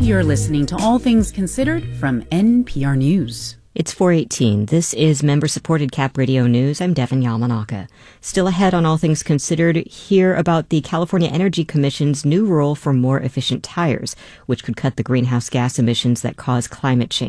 You're listening to All Things Considered from NPR News. It's 4:18. This is member-supported Cap Radio News. I'm Devin Yamanaka. Still ahead on All Things Considered, hear about the California Energy Commission's new rule for more efficient tires, which could cut the greenhouse gas emissions that cause climate change.